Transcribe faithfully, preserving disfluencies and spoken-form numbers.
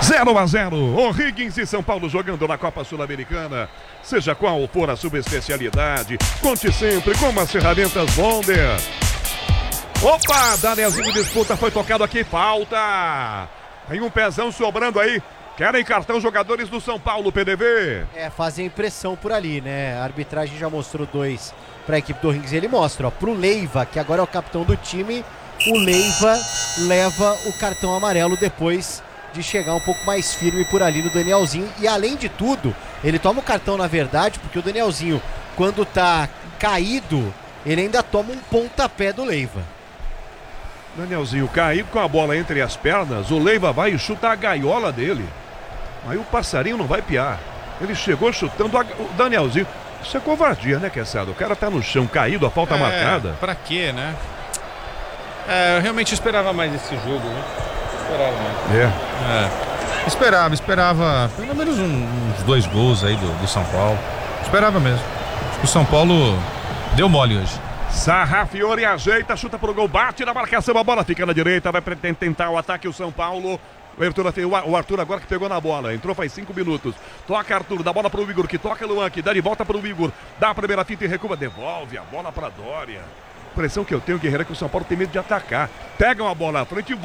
zero a zero, O'Higgins e São Paulo jogando na Copa Sul-Americana. Seja qual for a sua especialidade, conte sempre com as ferramentas Bonder. Opa, Danielzinho disputa, foi tocado aqui, falta. Tem um pezão sobrando aí. Querem cartão jogadores do São Paulo, P D V. É, fazem impressão por ali, né? A arbitragem já mostrou dois para a equipe do O'Higgins. Ele mostra, ó, pro Leiva, que agora é o capitão do time. O Leiva leva o cartão amarelo depois de chegar um pouco mais firme por ali no Danielzinho. E além de tudo, ele toma o cartão na verdade, porque o Danielzinho, quando tá caído, ele ainda toma um pontapé do Leiva. Danielzinho caído com a bola entre as pernas, o Leiva vai e chuta a gaiola dele. Aí o passarinho não vai piar. Ele chegou chutando a... o Danielzinho. Isso é covardia, né, Queçado? O cara tá no chão caído, a falta é, marcada. Pra quê, né? É, eu realmente esperava mais esse jogo, né? Esperava mais. É. É. Esperava, esperava pelo menos um, uns dois gols aí do, do São Paulo. Esperava mesmo. Acho que o São Paulo deu mole hoje. Sarrafiore ajeita, chuta pro gol, bate na marcação, a bola fica na direita, vai tentar o ataque o São Paulo. O Arthur, o Arthur agora que pegou na bola, entrou faz cinco minutos. Toca Arthur, dá bola pro Igor, que toca Luan, que dá de volta pro Igor. Dá a primeira finta e recua, devolve a bola pra Dória. Impressão que eu tenho, Guerreiro, é que o São Paulo tem medo de atacar. Pega uma bola à frente e